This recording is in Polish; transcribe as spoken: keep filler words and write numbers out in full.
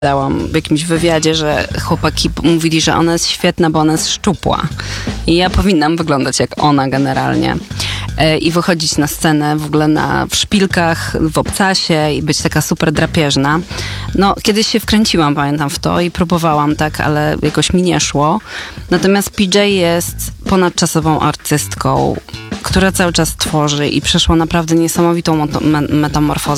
Dałam w jakimś wywiadzie, że chłopaki mówili, że ona jest świetna, bo ona jest szczupła. I ja powinnam wyglądać jak ona generalnie. I wychodzić na scenę w ogóle na, w szpilkach, w obcasie i być taka super drapieżna. No, kiedyś się wkręciłam, pamiętam, w to i próbowałam tak, ale jakoś mi nie szło. Natomiast P J jest ponadczasową artystką, która cały czas tworzy i przeszła naprawdę niesamowitą metamorfozę.